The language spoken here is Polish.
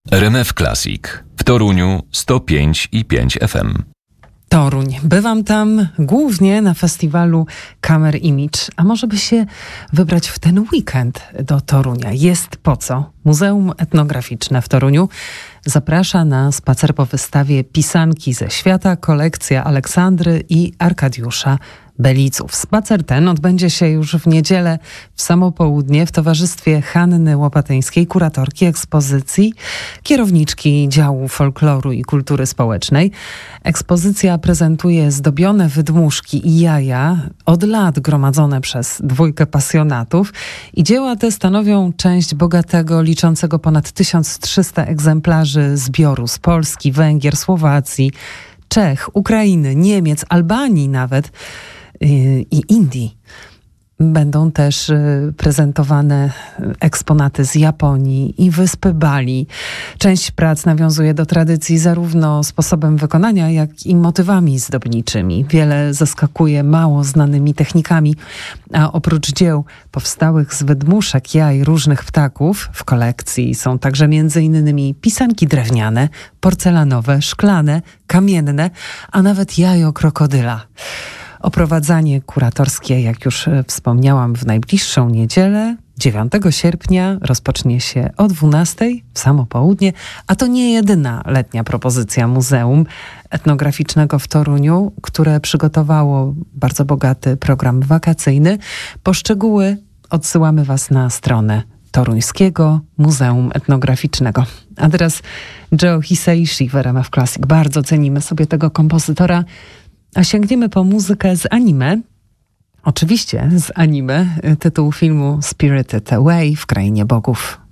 RMF Classic w Toruniu 105,5 FM. Toruń. Bywam tam głównie na festiwalu Kamer Image. A może by się wybrać w ten weekend do Torunia? Jest po co? Muzeum Etnograficzne w Toruniu zaprasza na spacer po wystawie Pisanki ze świata, kolekcja Aleksandry i Arkadiusza Beliców. Spacer ten odbędzie się już w niedzielę w samo południe w towarzystwie Hanny Łopatyńskiej, kuratorki ekspozycji, kierowniczki działu folkloru i kultury społecznej. Ekspozycja prezentuje zdobione wydmuszki i jaja, od lat gromadzone przez dwójkę pasjonatów, i dzieła te stanowią część bogatego, liczącego ponad 1300 egzemplarzy zbioru z Polski, Węgier, Słowacji, Czech, Ukrainy, Niemiec, Albanii nawet i Indii. Będą też prezentowane eksponaty z Japonii i wyspy Bali. Część prac nawiązuje do tradycji zarówno sposobem wykonania, jak i motywami zdobniczymi. Wiele zaskakuje mało znanymi technikami, a oprócz dzieł powstałych z wydmuszek jaj różnych ptaków w kolekcji są także m.in. pisanki drewniane, porcelanowe, szklane, kamienne, a nawet jajo krokodyla. Oprowadzanie kuratorskie, jak już wspomniałam, w najbliższą niedzielę, 9 sierpnia, rozpocznie się o 12 w samo południe, a to nie jedyna letnia propozycja Muzeum Etnograficznego w Toruniu, które przygotowało bardzo bogaty program wakacyjny. Po szczegóły odsyłamy Was na stronę Toruńskiego Muzeum Etnograficznego. A teraz Joe Hisaishi w RMF Classic. Bardzo cenimy sobie tego kompozytora. A sięgniemy po muzykę z anime. Oczywiście z anime. Tytuł filmu Spirited Away w Krainie Bogów.